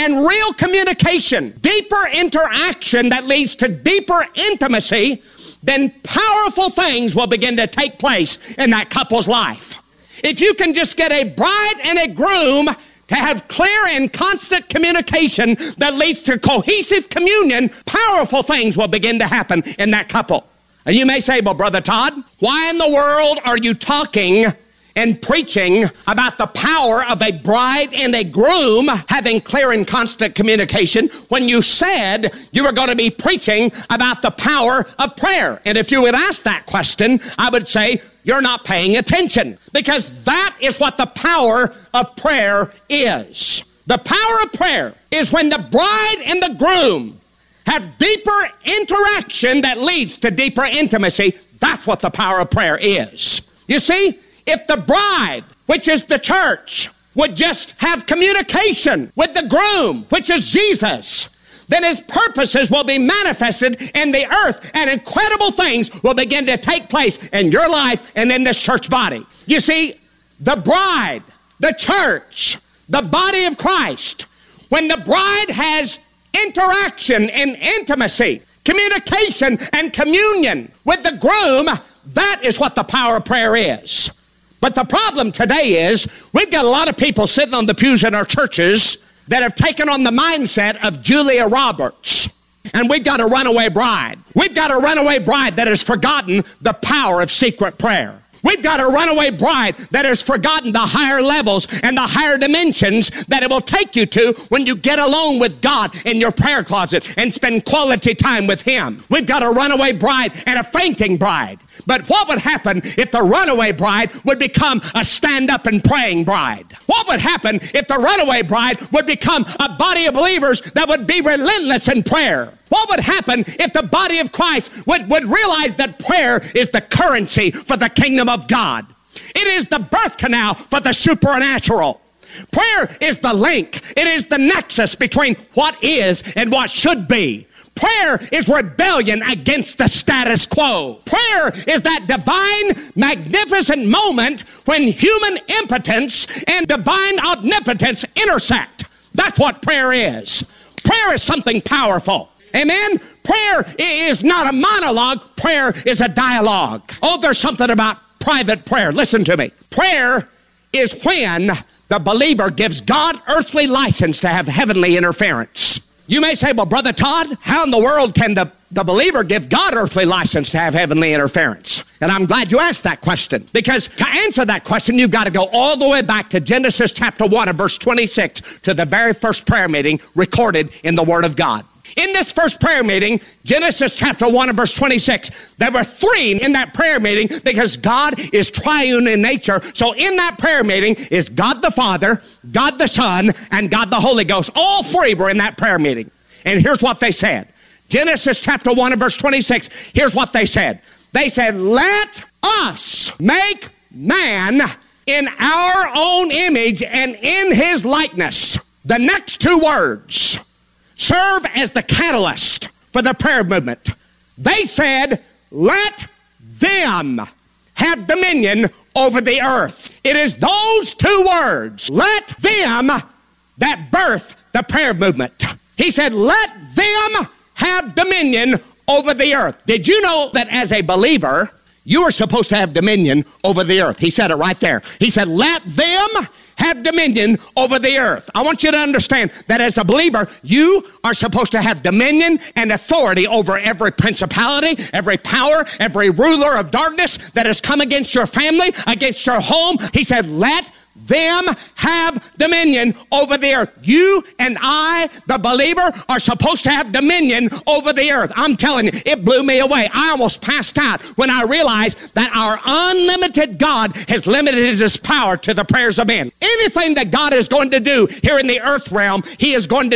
and real communication, deeper interaction that leads to deeper intimacy, then powerful things will begin to take place in that couple's life. If you can just get a bride and a groom to have clear and constant communication that leads to cohesive communion, powerful things will begin to happen in that couple. And you may say, well, Brother Todd, why in the world are you talking and preaching about the power of a bride and a groom having clear and constant communication when you said you were going to be preaching about the power of prayer? And if you would ask that question, I would say you're not paying attention, because that is what the power of prayer is. The power of prayer is when the bride and the groom have deeper interaction that leads to deeper intimacy. That's what the power of prayer is. You see, if the bride, which is the church, would just have communication with the groom, which is Jesus, then his purposes will be manifested in the earth, and incredible things will begin to take place in your life and in this church body. You see, the bride, the church, the body of Christ, when the bride has interaction and intimacy, communication and communion with the groom, that is what the power of prayer is. But the problem today is we've got a lot of people sitting on the pews in our churches that have taken on the mindset of Julia Roberts. And we've got a runaway bride. We've got a runaway bride that has forgotten the power of secret prayer. We've got a runaway bride that has forgotten the higher levels and the higher dimensions that it will take you to when you get alone with God in your prayer closet and spend quality time with Him. We've got a runaway bride and a fainting bride. But what would happen if the runaway bride would become a stand-up and praying bride? What would happen if the runaway bride would become a body of believers that would be relentless in prayer? What would happen if the body of Christ would realize that prayer is the currency for the kingdom of God? It is the birth canal for the supernatural. Prayer is the link. It is the nexus between what is and what should be. Prayer is rebellion against the status quo. Prayer is that divine, magnificent moment when human impotence and divine omnipotence intersect. That's what prayer is. Prayer is something powerful. Amen? Prayer is not a monologue. Prayer is a dialogue. Oh, there's something about private prayer. Listen to me. Prayer is when the believer gives God earthly license to have heavenly interference. You may say, well, Brother Todd, how in the world can the believer give God earthly license to have heavenly interference? And I'm glad you asked that question, because to answer that question, you've got to go all the way back to Genesis chapter 1 and verse 26 to the very first prayer meeting recorded in the Word of God. In this first prayer meeting, Genesis chapter 1 and verse 26, there were 3 in that prayer meeting because God is triune in nature. So in that prayer meeting is God the Father, God the Son, and God the Holy Ghost. All 3 were in that prayer meeting. And here's what they said. Genesis chapter 1 and verse 26, here's what they said. They said, let us make man in our own image and in his likeness. The next 2 words serve as the catalyst for the prayer movement. They said, let them have dominion over the earth. It is those 2 words, let them, that birth the prayer movement. He said, let them have dominion over the earth. Did you know that as a believer, you are supposed to have dominion over the earth? He said it right there. He said, let them have dominion over the earth. I want you to understand that as a believer, you are supposed to have dominion and authority over every principality, every power, every ruler of darkness that has come against your family, against your home. He said, let them have dominion over the earth. You and I, the believer, are supposed to have dominion over the earth. I'm telling you, it blew me away. I almost passed out when I realized that our unlimited God has limited his power to the prayers of men. Anything that God is going to do here in the earth realm, he is going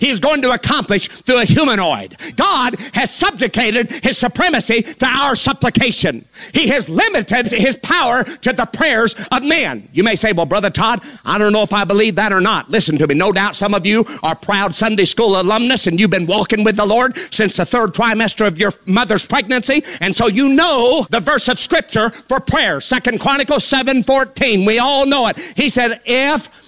to accomplish through a humanoid. God has subjugated his supremacy to our supplication. He has limited his power to the prayers of men. You may say, well, Brother Todd, I don't know if I believe that or not. Listen to me. No doubt some of you are proud Sunday school alumnus and you've been walking with the Lord since the 3rd trimester of your mother's pregnancy. And so you know the verse of Scripture for prayer, 2 Chronicles 7:14. We all know it. He said, if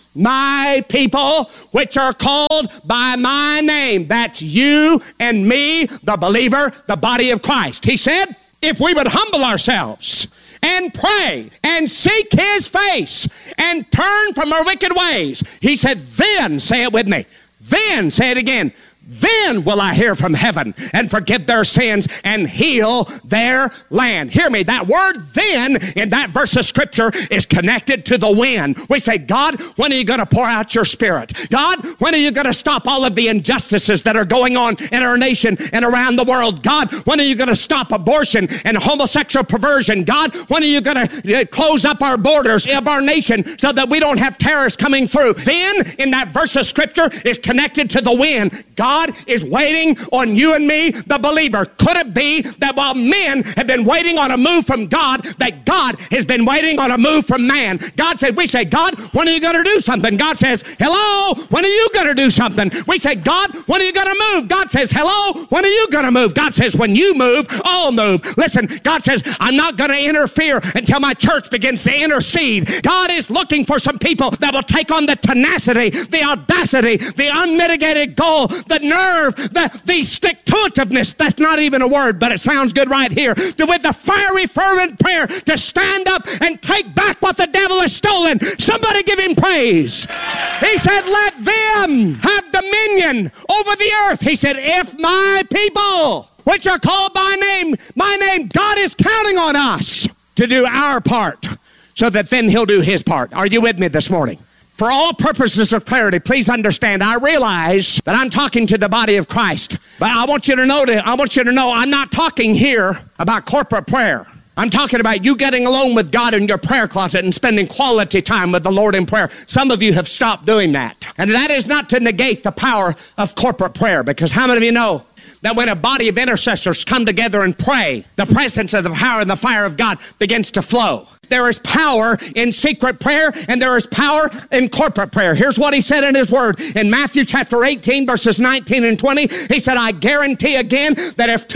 my people, which are called by my name. That's you and me, the believer, the body of Christ. He said, if we would humble ourselves and pray and seek his face and turn from our wicked ways, he said, then, say it with me, then, say it again, then will I hear from heaven and forgive their sins and heal their land. Hear me, that word then in that verse of scripture is connected to the when. We say, God, when are you going to pour out your spirit? God, when are you going to stop all of the injustices that are going on in our nation and around the world? God, when are you going to stop abortion and homosexual perversion? God, when are you going to close up our borders of our nation so that we don't have terrorists coming through? Then in that verse of scripture is connected to the when. God is waiting on you and me, the believer. Could it be that while men have been waiting on a move from God, that God has been waiting on a move from man? God said, we say, God, when are you going to do something? God says, hello, when are you going to do something? We say, God, when are you going to move? God says, hello, when are you going to move? God says, when you move, I'll move. Listen, God says, I'm not going to interfere until my church begins to intercede. God is looking for some people that will take on the tenacity, the audacity, the unmitigated goal, the nerve, the stick-to-itiveness, that's not even a word, but it sounds good right here, with the fiery, fervent prayer to stand up and take back what the devil has stolen. Somebody give him praise. He said, let them have dominion over the earth. He said, if my people, which are called by name, my name, God is counting on us to do our part so that then he'll do his part. Are you with me this morning? For all purposes of clarity, please understand, I realize that I'm talking to the body of Christ. But I want you to know I'm not talking here about corporate prayer. I'm talking about you getting alone with God in your prayer closet and spending quality time with the Lord in prayer. Some of you have stopped doing that. And that is not to negate the power of corporate prayer, because how many of you know that when a body of intercessors come together and pray, the presence of the power and the fire of God begins to flow? There is power in secret prayer, and there is power in corporate prayer. Here's what he said in his word. In Matthew chapter 18, verses 19 and 20, he said, I guarantee again that if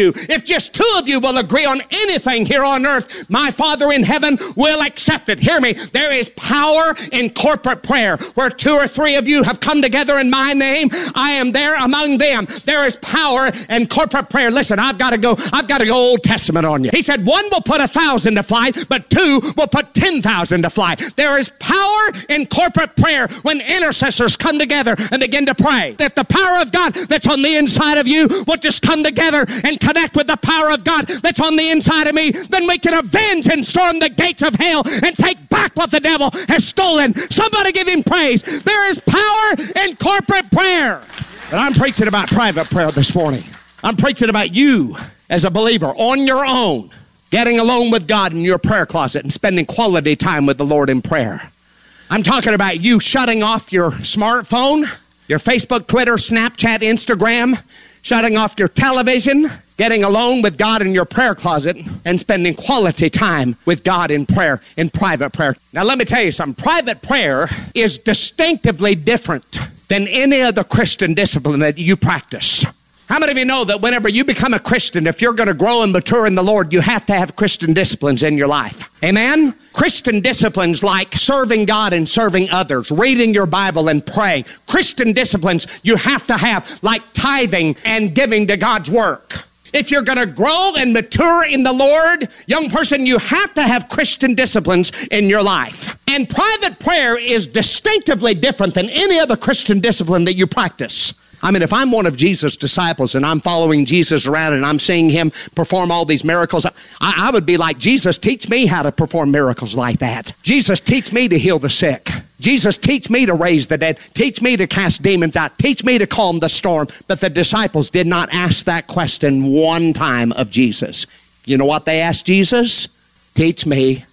just two of you will agree on anything here on earth, my Father in heaven will accept it. Hear me. There is power in corporate prayer. Where two or three of you have come together in my name, I am there among them. There is power in corporate prayer. Listen, I've got to go Old Testament on you. He said, one will put 1,000 to flight, but two will put 10,000 to fly. There is power in corporate prayer when intercessors come together and begin to pray. If the power of God that's on the inside of you will just come together and connect with the power of God that's on the inside of me, then we can avenge and storm the gates of hell and take back what the devil has stolen. Somebody give him praise. There is power in corporate prayer. But I'm preaching about private prayer this morning. I'm preaching about you as a believer on your own, getting alone with God in your prayer closet and spending quality time with the Lord in prayer. I'm talking about you shutting off your smartphone, your Facebook, Twitter, Snapchat, Instagram, shutting off your television, getting alone with God in your prayer closet and spending quality time with God in prayer, in private prayer. Now let me tell you something. Private prayer is distinctively different than any other Christian discipline that you practice. How many of you know that whenever you become a Christian, if you're going to grow and mature in the Lord, you have to have Christian disciplines in your life? Amen? Christian disciplines like serving God and serving others, reading your Bible and praying. Christian disciplines you have to have, like tithing and giving to God's work. If you're going to grow and mature in the Lord, young person, you have to have Christian disciplines in your life. And private prayer is distinctively different than any other Christian discipline that you practice. I mean, if I'm one of Jesus' disciples and I'm following Jesus around and I'm seeing him perform all these miracles, I would be like, Jesus, teach me how to perform miracles like that. Jesus, teach me to heal the sick. Jesus, teach me to raise the dead. Teach me to cast demons out. Teach me to calm the storm. But the disciples did not ask that question one time of Jesus. You know what they asked Jesus? Teach me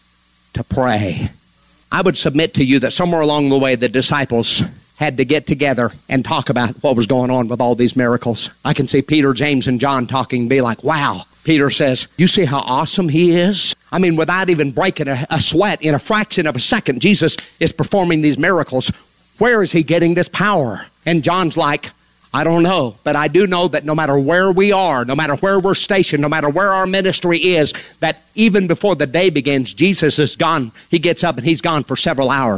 to pray. I would submit to you that somewhere along the way, the disciples had to get together and talk about what was going on with all these miracles. I can see Peter, James, and John talking and be like, wow. Peter says, you see how awesome he is? I mean, without even breaking a sweat, in a fraction of a second, Jesus is performing these miracles. Where is he getting this power? And John's like, I don't know, but I do know that no matter where we are, no matter where we're stationed, no matter where our ministry is, that even before the day begins, Jesus is gone. He gets up and he's gone for several hours.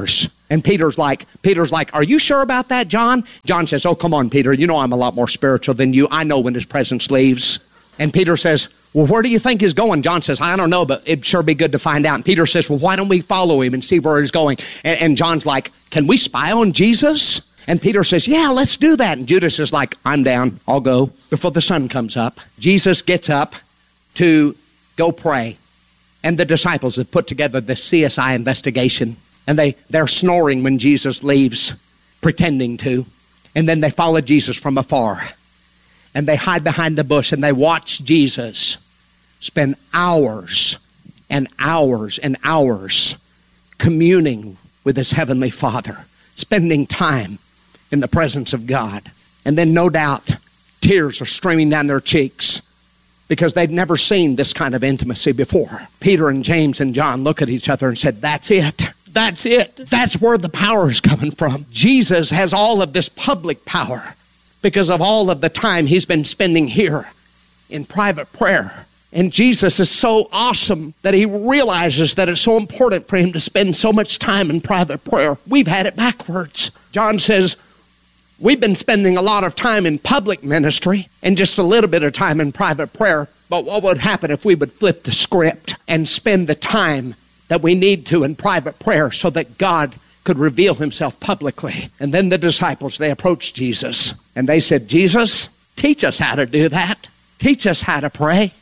And Peter's like, are you sure about that, John? John says, oh, come on, Peter. You know I'm a lot more spiritual than you. I know when his presence leaves. And Peter says, well, where do you think he's going? John says, I don't know, but it'd sure be good to find out. And Peter says, well, why don't we follow him and see where he's going? And John's like, can we spy on Jesus? And Peter says, yeah, let's do that. And Judas is like, I'm down. I'll go before the sun comes up. Jesus gets up to go pray. And the disciples have put together this CSI investigation. And they're snoring when Jesus leaves, pretending to. And then they follow Jesus from afar. And they hide behind the bush and they watch Jesus spend hours and hours and hours communing with his heavenly Father, spending time in the presence of God. And then no doubt tears are streaming down their cheeks because they'd never seen this kind of intimacy before. Peter and James and John look at each other and said, that's it. That's it. That's where the power is coming from. Jesus has all of this public power because of all of the time he's been spending here in private prayer. And Jesus is so awesome that he realizes that it's so important for him to spend so much time in private prayer. We've had it backwards. John says, we've been spending a lot of time in public ministry and just a little bit of time in private prayer. But what would happen if we would flip the script and spend the time that we need to in private prayer so that God could reveal himself publicly? And then the disciples, they approached Jesus and they said, Jesus, teach us how to do that. Teach us how to pray.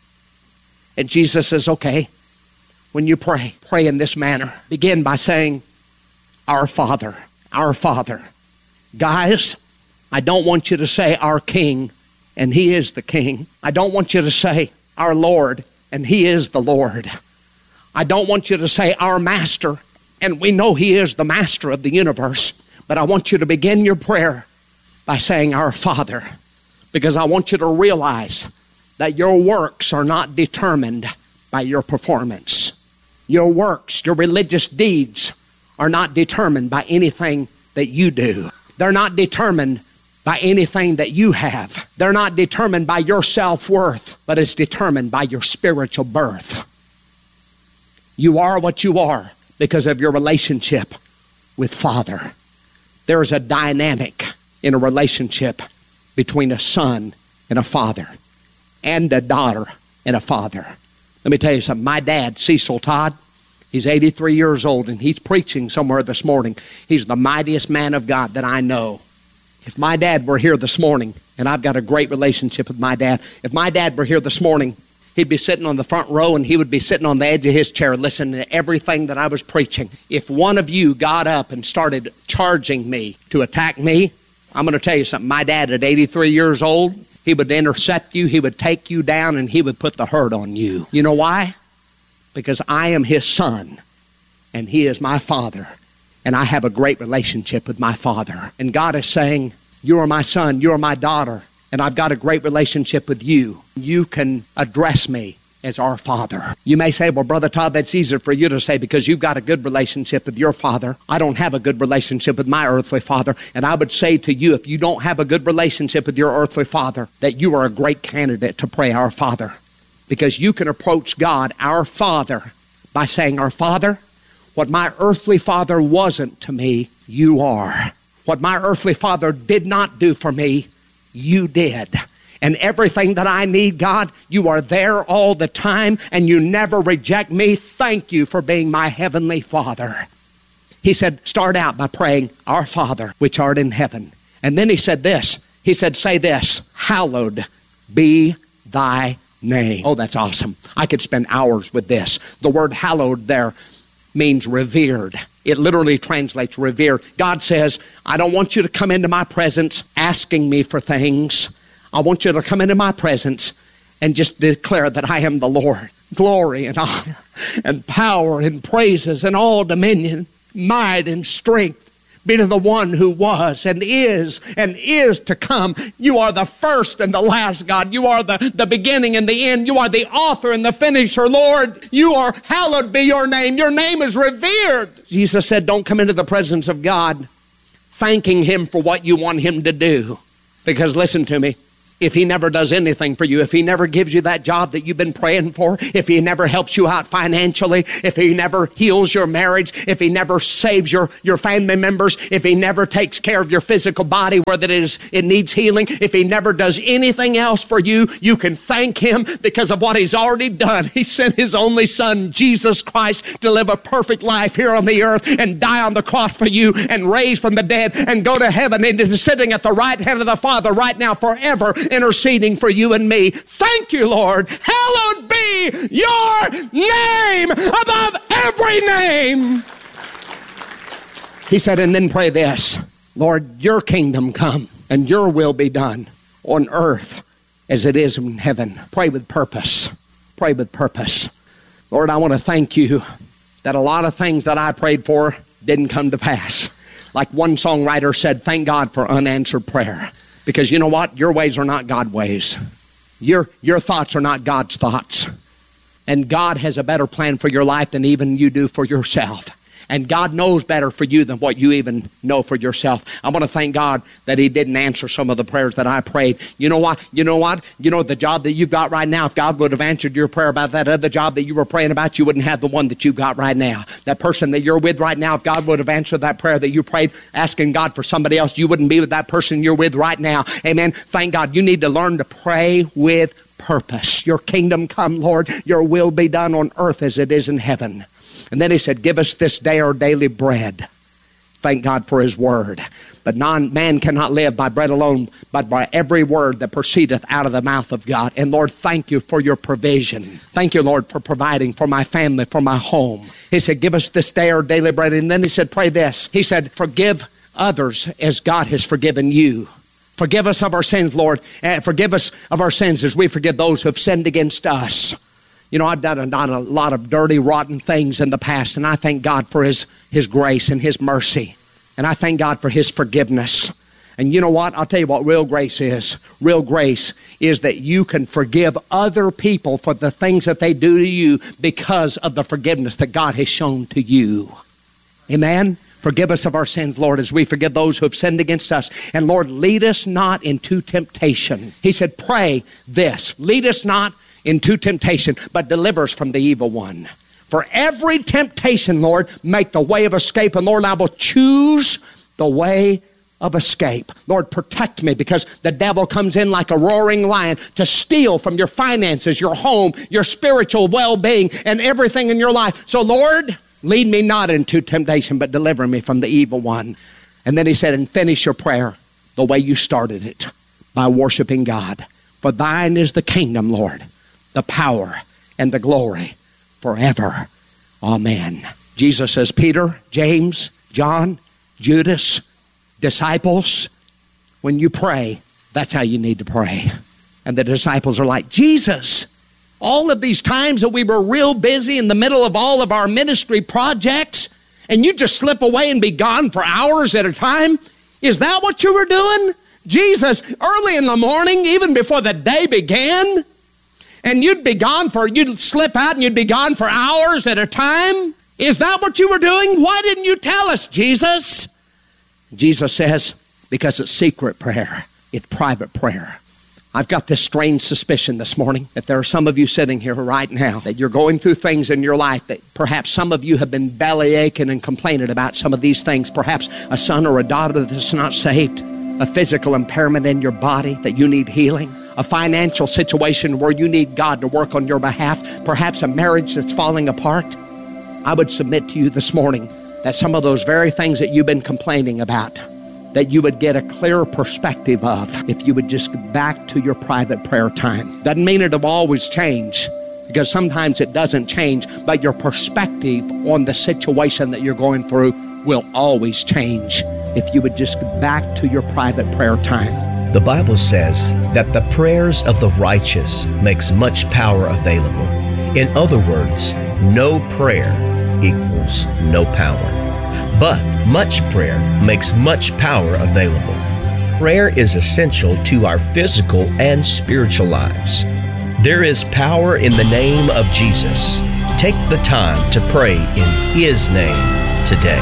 And Jesus says, okay, when you pray, pray in this manner. Begin by saying, our Father, our Father. Guys, I don't want you to say our King, and he is the King. I don't want you to say our Lord, and he is the Lord. I don't want you to say our Master, and we know he is the Master of the universe. But I want you to begin your prayer by saying our Father, because I want you to realize that your works are not determined by your performance. Your works, your religious deeds are not determined by anything that you do. They're not determined by anything that you have. They're not determined by your self-worth, but it's determined by your spiritual birth. You are what you are because of your relationship with Father. There is a dynamic in a relationship between a son and a father, and a daughter and a father. Let me tell you something. My dad, Cecil Todd, he's 83 years old, and he's preaching somewhere this morning. He's the mightiest man of God that I know. If my dad were here this morning, and I've got a great relationship with my dad, if my dad were here this morning, he'd be sitting on the front row, and he would be sitting on the edge of his chair listening to everything that I was preaching. If one of you got up and started charging me to attack me, I'm going to tell you something. My dad at 83 years old, he would intercept you, he would take you down, and he would put the hurt on you. You know why? Because I am his son, and he is my father, and I have a great relationship with my Father. And God is saying, you are my son, you are my daughter, and I've got a great relationship with you. You can address me as our Father. You may say, well, Brother Todd, that's easier for you to say because you've got a good relationship with your father. I don't have a good relationship with my earthly father. And I would say to you, if you don't have a good relationship with your earthly father, that you are a great candidate to pray our Father. Because you can approach God, our Father, by saying, our Father, what my earthly father wasn't to me, you are. What my earthly father did not do for me, you did. And everything that I need, God, you are there all the time, and you never reject me. Thank you for being my heavenly Father. He said, start out by praying, our Father, which art in heaven. And then he said this. He said, say this, hallowed be thy name. Oh, that's awesome. I could spend hours with this. The word hallowed there means revered. It literally translates revered. God says, I don't want you to come into my presence asking me for things. I want you to come into my presence and just declare that I am the Lord. Glory and honor and power and praises and all dominion, might and strength be to the one who was and is to come. You are the first and the last, God. You are the beginning and the end. You are the author and the finisher, Lord. You are, hallowed be your name. Your name is revered. Jesus said, don't come into the presence of God thanking him for what you want him to do. Because listen to me, if he never does anything for you, if he never gives you that job that you've been praying for, if he never helps you out financially, if he never heals your marriage, if he never saves your family members, if he never takes care of your physical body where it needs healing, if he never does anything else for you, you can thank him because of what he's already done. He sent his only son, Jesus Christ, to live a perfect life here on the earth and die on the cross for you and raise from the dead and go to heaven and is sitting at the right hand of the Father right now forever, interceding for you and me. Thank you, Lord. Hallowed be your name above every name. He said, and then pray this, Lord, your kingdom come and your will be done on earth as it is in heaven. Pray with purpose. Pray with purpose. Lord, I want to thank you that a lot of things that I prayed for didn't come to pass. Like one songwriter said, thank God for unanswered prayer. Because you know what? Your ways are not God's ways. Your thoughts are not God's thoughts. And God has a better plan for your life than even you do for yourself. And God knows better for you than what you even know for yourself. I want to thank God that he didn't answer some of the prayers that I prayed. You know what? You know the job that you've got right now, if God would have answered your prayer about that other job that you were praying about, you wouldn't have the one that you've got right now. That person that you're with right now, if God would have answered that prayer that you prayed, asking God for somebody else, you wouldn't be with that person you're with right now. Amen. Thank God. You need to learn to pray with purpose. Your kingdom come, Lord. Your will be done on earth as it is in heaven. And then he said, give us this day our daily bread. Thank God for his word. But man cannot live by bread alone, but by every word that proceedeth out of the mouth of God. And Lord, thank you for your provision. Thank you, Lord, for providing for my family, for my home. He said, give us this day our daily bread. And then he said, pray this. He said, forgive others as God has forgiven you. Forgive us of our sins, Lord. And forgive us of our sins as we forgive those who have sinned against us. You know, I've done a lot of dirty, rotten things in the past, and I thank God for his grace and his mercy. And I thank God for his forgiveness. And you know what? I'll tell you what real grace is. Real grace is that you can forgive other people for the things that they do to you because of the forgiveness that God has shown to you. Amen? Forgive us of our sins, Lord, as we forgive those who have sinned against us. And Lord, lead us not into temptation. He said, pray this. Lead us not into temptation, but deliver us from the evil one. For every temptation, Lord, make the way of escape. And Lord, I will choose the way of escape. Lord, protect me, because the devil comes in like a roaring lion to steal from your finances, your home, your spiritual well-being, and everything in your life. So Lord, lead me not into temptation, but deliver me from the evil one. And then he said, and finish your prayer the way you started it, by worshiping God. For thine is the kingdom, Lord, the power and the glory forever. Amen. Jesus says, Peter, James, John, Judas, disciples, when you pray, that's how you need to pray. And the disciples are like, Jesus, all of these times that we were real busy in the middle of all of our ministry projects, and you just slip away and be gone for hours at a time? Is that what you were doing? Jesus, early in the morning, even before the day began, and you'd slip out and you'd be gone for hours at a time? Is that what you were doing? Why didn't you tell us, Jesus? Jesus says, because it's secret prayer. It's private prayer. I've got this strange suspicion this morning that there are some of you sitting here right now that you're going through things in your life that perhaps some of you have been belly aching and complaining about some of these things. Perhaps a son or a daughter that's not saved, a physical impairment in your body that you need healing, a financial situation where you need God to work on your behalf, perhaps a marriage that's falling apart. I would submit to you this morning that some of those very things that you've been complaining about, that you would get a clearer perspective of if you would just go back to your private prayer time. Doesn't mean it'll always change, because sometimes it doesn't change, but your perspective on the situation that you're going through will always change if you would just go back to your private prayer time. The Bible says that the prayers of the righteous makes much power available. In other words, no prayer equals no power. But much prayer makes much power available. Prayer is essential to our physical and spiritual lives. There is power in the name of Jesus. Take the time to pray in His name today.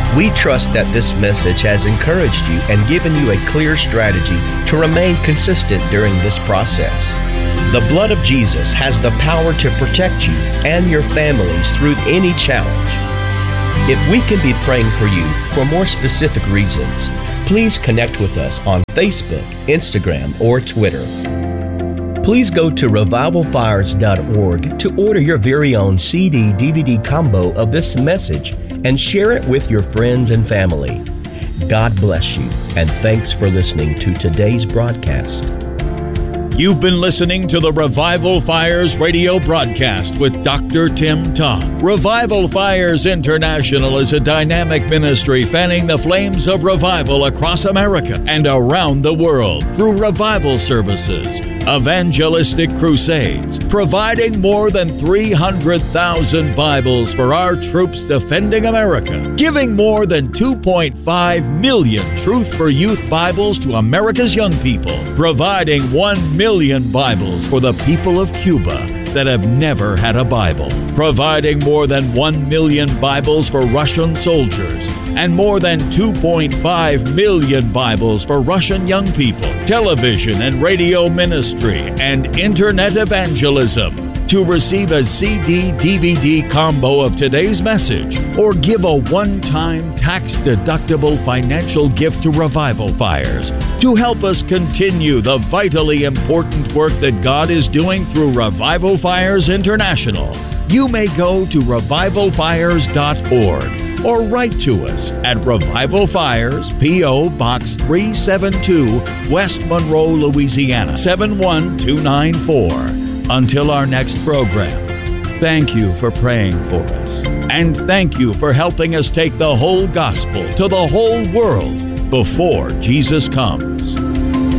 We trust that this message has encouraged you and given you a clear strategy to remain consistent during this process. The blood of Jesus has the power to protect you and your families through any challenge. If we can be praying for you for more specific reasons, please connect with us on Facebook, Instagram, or Twitter. Please go to revivalfires.org to order your very own CD/DVD combo of this message and share it with your friends and family. God bless you, and thanks for listening to today's broadcast. You've been listening to the Revival Fires radio broadcast with Dr. Tim Todd. Revival Fires International is a dynamic ministry fanning the flames of revival across America and around the world through revival services, evangelistic crusades, providing more than 300,000 Bibles for our troops defending America, giving more than 2.5 million Truth for Youth Bibles to America's young people, providing 1 million Bibles for the people of Cuba that have never had a Bible, providing more than 1 million Bibles for Russian soldiers, and more than 2.5 million Bibles for Russian young people, television and radio ministry, and internet evangelism. To receive a CD/DVD combo of today's message or give a one-time tax-deductible financial gift to Revival Fires to help us continue the vitally important work that God is doing through Revival Fires International, you may go to revivalfires.org or write to us at Revival Fires, P.O. Box 372, West Monroe, Louisiana, 71294. Until our next program, thank you for praying for us. And thank you for helping us take the whole gospel to the whole world before Jesus comes.